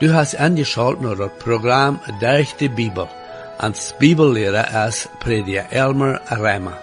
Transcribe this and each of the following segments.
Du hast angeschaut naar het programma Durch die Bibel. Als Bibellehrer ist Prediger Elmer Rema.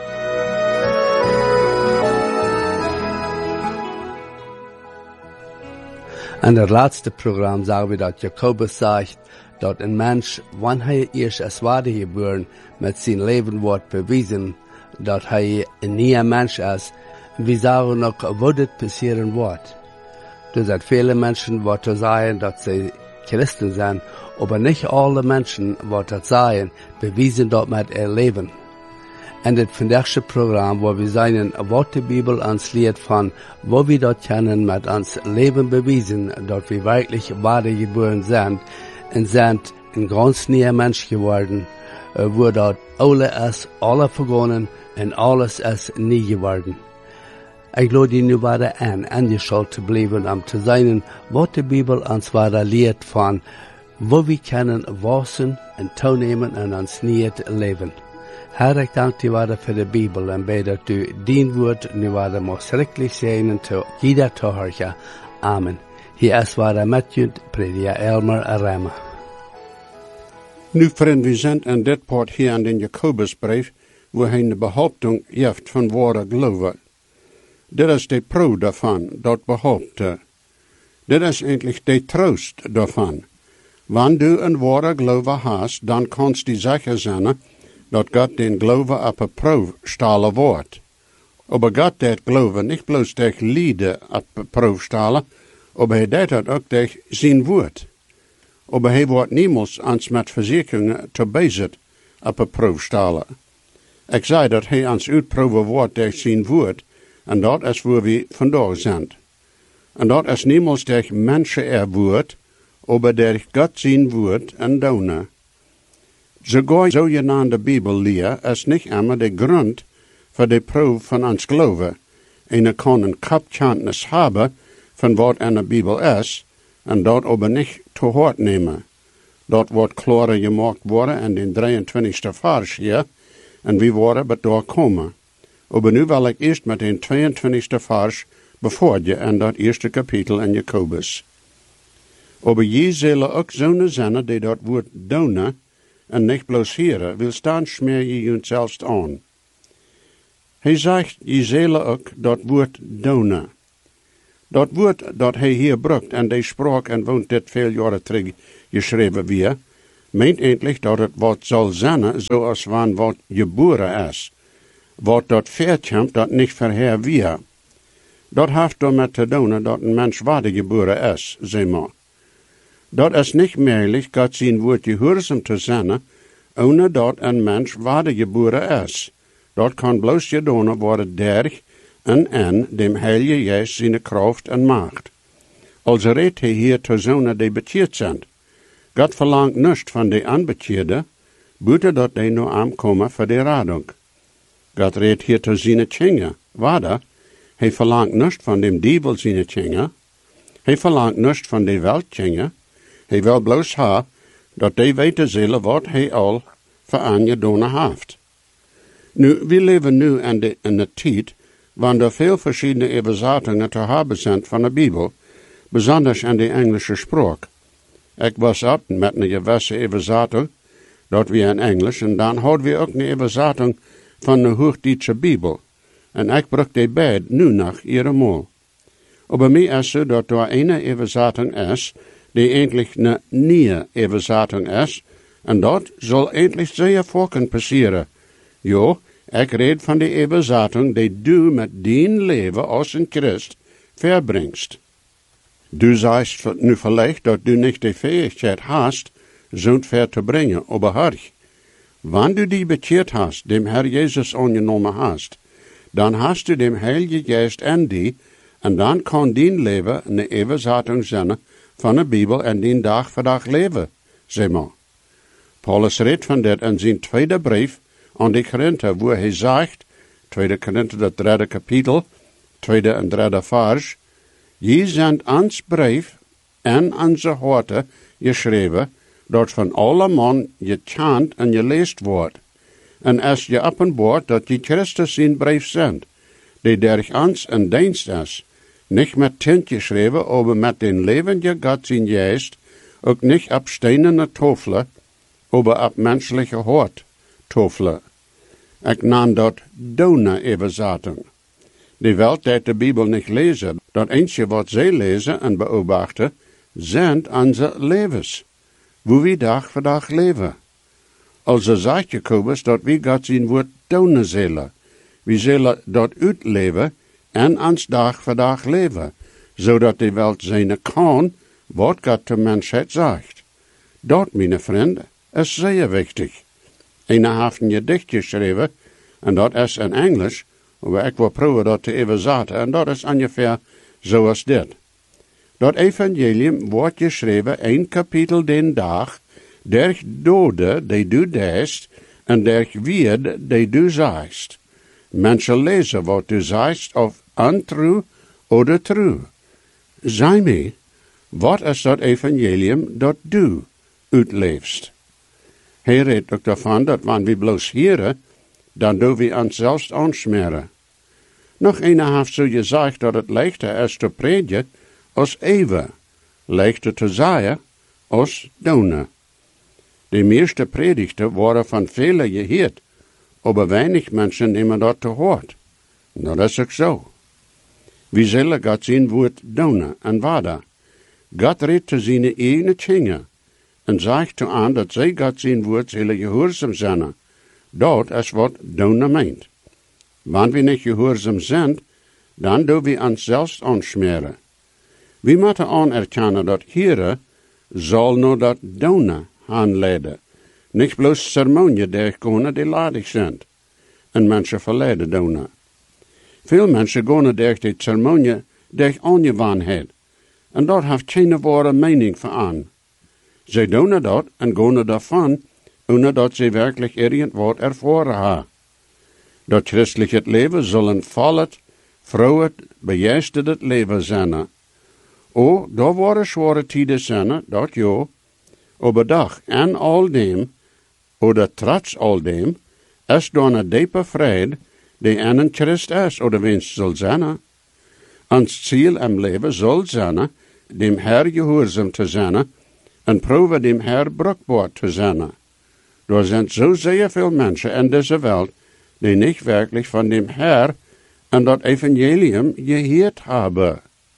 In het laatste programma zagen we dat Jacobus zegt dat een mens, wanneer hij eerst als wedergeboren met zijn leven wordt bewezen dat hij een nieuwe mens is, we zagen ook wat het passeren wordt. Er zijn vele mensen wat te zeggen dat ze Christen zijn, aber nicht alle mensen wat dat zeggen bewezen dat met ihr leven. In het vandaagse programma, waar we zijn wat de Bibel ons leert van, wo we dat kunnen met ons leven bewezen, dat we wirklich wedergeboren zijn, en zijn een ganz nieuwe mens geworden, wo dat alle is, alle vergonnen, en alles is nieuw geworden. Ik lade je nu weer aangeschaut te blijven om te zijn wat de Bibel ons weer leert van, wo we kunnen wassen en toenemen in ons nieuwe leven. Herr, ik dank je weer voor de Bibel en bid dat u dien woord nu weer mag schrikkelijk zijn te jeder toehoorger. Amen. Hier is weer met je, Prediger Elmer Rema. Nu, vriend, we zijn in dit part hier aan de Jacobusbrief, waar hij de behauptung heeft van ware geloven. Dit is de proef daarvan, dat behaupten. Dit is eigenlijk de troost daarvan. Wanneer du een ware geloven hast, dan kannst du zeker zijn dat God den geloven op een proef stellen wordt. Aber God dat geloven niet bloos durch Lieden op een proef stellen, aber hij deed dat ook durch zijn woord. Aber hij wordt niemals ons met verzekeringen te bezit op een proef stellen. Ik zei dat hij ons uitproeven wordt durch zijn woord, en dat is waar we vandaag zijn. En dat is niemals durch mensen woord, aber durch God zijn woord en donen. Sogar zogenaamde Bibelleer is niet immer de grond voor de proef van ons geloven. En kan een kapkennis hebben van wat in de Bibel is, en dat aber niet te hard nemen. Dat wordt klaar gemaakt worden in de 23e vers hier, en we worden bij daar komen. Aber nu wil ik eerst met de 22e vers bevoortje in dat eerste kapitel in Jacobus. Aber je zullen ook zonen zijn die dat woord donen, en niet bloos heren, wil staan smeer je jezelf aan. Hij zegt, je zullen ook dat woord donen. Dat woord dat hij hier brukt en die sprak en woont dit veel jaren terug geschreven weer, meent eindelijk dat het wat zal zijn zoals van wat geboren is. Wat dat verkomt dat niet verheer weer. Dat heeft daarmee te doen dat een mens wedergeboren is, zeg maar. Dat is niet mogelijk God zijn woord gehoorzaam te zijn, ohne dat een mens wedergeboren is. Dat kan bloos gedaan worden door en dem Heilige Geest zijn kracht en macht. Als redt hij hier te zonen die bekeerd zijn. God verlangt niets van de onbekeerde, buiten dat die nu aankomen voor de radung. God redt hier te zijn tjingen, waarder? Hij verlangt niets van dem dievel zijn tjingen. Hij verlangt niets van de welt tjingen. Hij wil bloos ha, dat die weten zullen wat hij al voor aangedaan heeft. Nu, we leven nu in de tijd, wanneer er veel verschillende übersetzingen te hebben zijn van de Bibel, besonders in de Engelse spraak. Ik was op met een gewisse übersetting, dat we in Engels, en dan hadden we ook een übersetting van de Hoogduitse Bibel. En ik gebruik die beide nu nog eenmaal. Aber mij is zo dat er een übersetting is, die eigenlijk een nieuwe übersetting is, en dat zal eigenlijk zeer vaak passeren. Jo, ik red van de übersetting die du met dien leven als een Christ verbringst. Du sagst nu vielleicht, dat du nicht die Fähigkeit hast, zo'n ver te brengen, aber hörch, wann du die bekeerd hast, dem Herr Jesus angenommen hast, dan hast du dem Heilige Geist in die, en dan kan dien leven een übersetting zijn van de Bibel en dien dag voor dag leven, zeg maar. Paulus redt van dit in zijn tweede brief aan de Korinther, waar hij zegt, 2 Korinther, dat 3 kapitel, 2 en 3 vers, je zijn ons brief en onze harten geschreven, dat van alle man je kent en je leest wordt. En als je openbaart dat je Christus zijn brief zendt, die durch ons een dienst is, niet met tint geschreven, aber met den levende God zijn Geest, Ook nicht ab steinerne Tofle, aber ab menschliche Hort Tofle. Ik naam dat Dona-Übersetzung. Die Welt dat de Bibel nicht lezen, dat eentje wat zij lezen en beobachten, zijn onze levens, wo we dag voor dag leven. Also zegt Jacobus dat we God zijn woord donen zullen. We zullen dat uitleven en ons dag voor dag leven, zodat de Welt zijn kan wat God de mensheid zegt. Dat, mijn vrienden, is zeer wichtig. Een heeft een gedicht geschreven, en dat is in Engels, maar ik wil proberen dat te overzetten, en dat is ongeveer zoals dit. Dat evangelium wordt geschreven, 1 kapitel den dag, der dode die du deest, en der weerde die du zeist. Mensen lezen wat du zeist, of untrue oder true. Zeg mij, wat is dat evangelium dat du uitleefst? Hij redt ook daarvan dat wanneer we bloos hieren, dan doen we ons zelfs aansmeren. Nog een heeft zo gezegd dat het leichter is te prediken als eeuwen, leichter te zeggen als donen. De meeste predigten worden van velen gehoord, maar weinig mensen nemen dat te hoort. Dat is ook zo. We zullen God zijn woord donen en waarden. God redt te zijn eigen dingen en zegt toe aan dat zij God zijn woord zullen gehoorzaam zijn. Dat is wat donen meent. Wanneer we niet gehoorzaam zijn, dan doen we ons zelfs aansmeren. We moeten anerkennen dat Heere zal nou dat donen aanleiden. Niet bloos ceremonie dergkomen die ladig zijn. En mensen verleiden donen. Veel mensen gaan door die ceremonie door ongewoonheid. En dat heeft geen ware mening voor aan. Zij doen dat en gaan daarvan, ohne dat ze werkelijk irgendwas ervaren hebben. Dat christelijk leven zal een vollet, vrolijk, begeisterd leven zijn. O, daar waren zware tijden zijn, dat ja. Aber doch, en al dem, oder trotz al dem, is dan een diepe vrede, die en een Christ is, oder winst zal zijn. Ons ziel im leven zal zijn, dem Herr gehoorzaam te zijn, en proeven dem Herr bruikbaar te zijn. Er zijn zo zeer veel mensen in deze wereld, die niet werkelijk van dem Herr en dat evangelium gehoord hebben.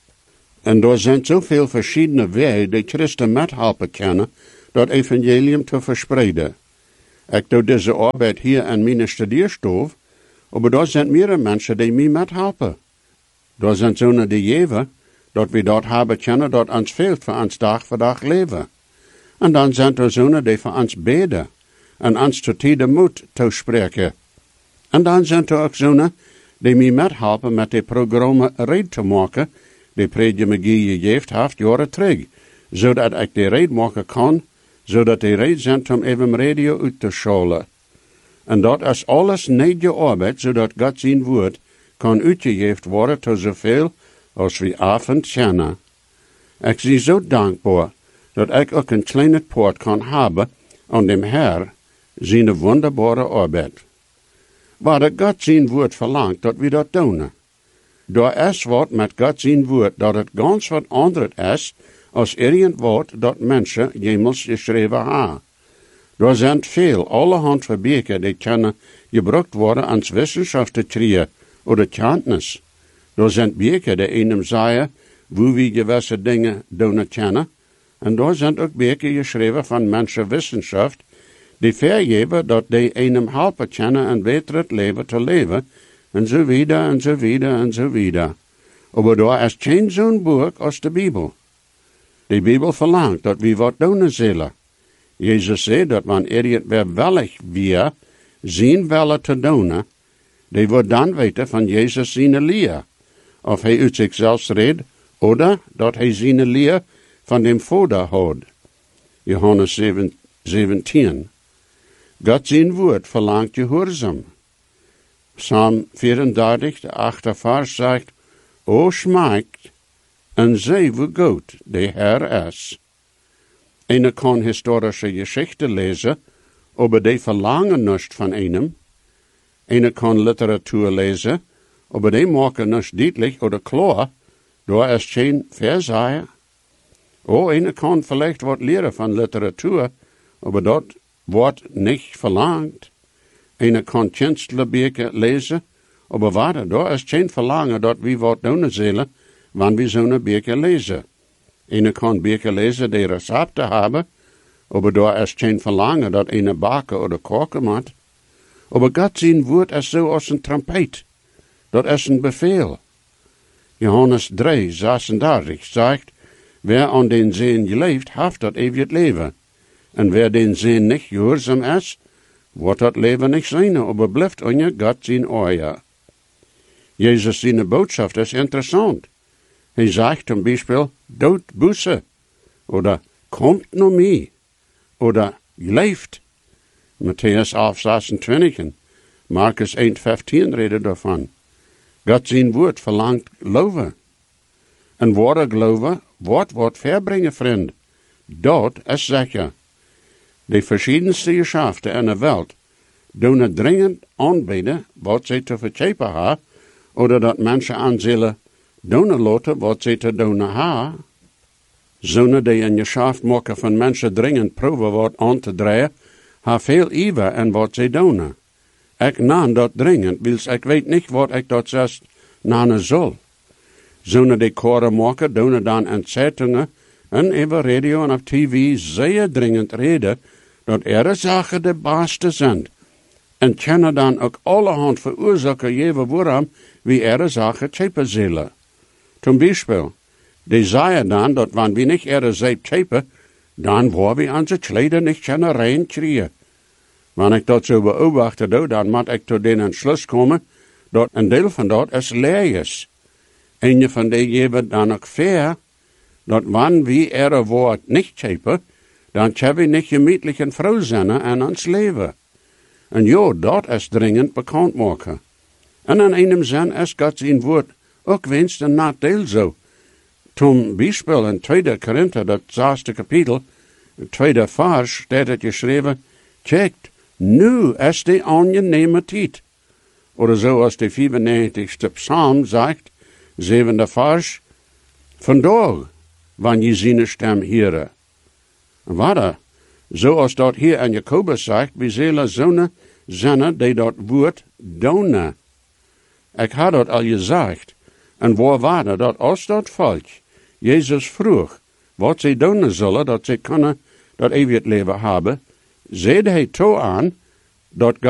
En er zijn zoveel verschillende wegen die Christen methelpen kunnen, dat evangelium te verspreiden. Ik doe deze arbeid hier in mijn studierstof, maar er zijn meerdere mensen die mij methelpen. Er zijn zo'n die geven, dat we dat hebben kunnen, dat ons veelt voor ons dag voor dag leven. En dan zijn er zo'n die voor ons beden, en ons tot tijden moed toespreken. En dan zijn er ook zo'n die mij methelpen met die programma red te maken, die Predje McGee gegeven heeft jaren terug, zodat ik die red maken kan, zodat die red zijn om even radio uit te schallen. En dat is alles niet gearbeid, zodat God zijn woord kan uitgegeven worden tot zoveel als we avond kennen. Ik zie zo dankbaar dat ik ook een kleine poort kan hebben aan dem Herr zijn wonderbare arbeid. Waar God zijn woord verlangt dat we dat doen. Daar is wat met God zijn woord dat het ganz wat anders is als irgendwas dat mensen jemals geschreven hebben. Er zijn veel allerhand verbeken die kunnen gebruikt worden als wetenschap te krijgen oder kennis. Er zijn beken die einem zeggen hoe we gewisse dingen doen kennen. En er zijn ook beken geschreven van mensenwetenschap die vergeven dat die einem helpen kunnen een beter leven te leven. En zo wieder, en zo wieder, en zo wieder. Maar daar is geen zo'n boek als de Bibel. De Bibel verlangt dat we wat doen zullen. Jezus zei dat wanneer irgendwer wellig weer zijn willen te doen, die wordt dan weten van Jezus zijn leer. Of hij uit zichzelf redt, oder dat hij zijn leer van dem Vader houdt. Johannes 17. God zijn woord verlangt gehoorzaam. Psalm 34, de 8e vers zegt, O schmeikt, en zij hoe goed de Herr is. Eine kan historische Geschichte lezen, aber die verlangen nicht van einem. Eine kan Literatur lezen, aber die maken nicht deutlich oder klar, da ist geen Versailles. Oh, einer kann vielleicht wat leren van Literatur, aber dort wordt nicht verlangt. Einer kann Künstlerbücher lesen, aber warte, da ist kein Verlangen, dort wie wat doen zullen, wann wir so eine Bücher lesen. Einer kann Bücher lesen, die Rezepte haben, aber da ist kein Verlangen, dort einer backen oder kochen macht. Aber Gott sein Wort ist so als ein Trompet. Dat is een Befehl. Johannes 3, 36 sagt, wer an den Sehen gelebt, haft dat ewig Leben. En wer den Sehen nicht gehorsam ist, wordt dat Leben nicht sein, aber blijft onje Gott sein Oor. Jesus seine Botschaft ist interessant. Hij sagt zum Beispiel, dood Buße, oder kommt nur mir, oder leeft. Matthäus 11, 26, Markus 1, 15 redet davon. Gott zijn woord verlangt geloven. En ware geloven wordt verbrengen, vriend. Dat is zeker. De verschiedenste geschäften in de wereld doen het dringend aanbieden wat ze te verkopen hebben, oder dat mensen aan zullen doen laten wat ze te doen hebben. Zonen die een geschäft maken van mensen dringend proeven wat aan te draaien, hebben veel iever en wat ze doen. Ik nam dat dringend, wils ik weet niet wat ik dat zelfs namen zal. Zonen die koren maken, doen dan in zeitungen en over radio en op tv zeer dringend reden, dat ihre zaken de beste zijn. En kennen dan ook allerhand veroorzaken jewe waarom wie ihre zaken chepen zullen. Zum Beispiel, die zeggen dan dat wanneer we niet ihre zeep chepen, dan waar we onze kleider niet kunnen rein kriegen. Wanneer ik dat zo beobachte doe, dan moet ik tot den Entschluss komen, dat een deel van dat is leeg is. Een van die geven dan ook fair, dat wanneer we ihre woord niet chepen, dan kunnen we niet gemütlich en vrouw zijn en ons leven. En ja, dat is dringend bekend maken. En in einem zin is God zijn woord ook winst en nadeel zo. Zum Beispiel in 2 Korinther, dat 6. kapitel, 2. vers, staat het geschreven, kijkt, nu is de aangename tijd. Oder zoals de 95ste psalm zegt, 7. vers, vandaag, wanneer je zijn stem horen. En wat zoals dat hier in Jacobus zegt, we zullen zonen zijn die dat woord doen. Ik had dat al gezegd. En waar waren dat als dat volk Jezus vroeg wat ze doen zullen, dat ze kunnen dat eeuwig leven hebben, zeide hij toe aan dat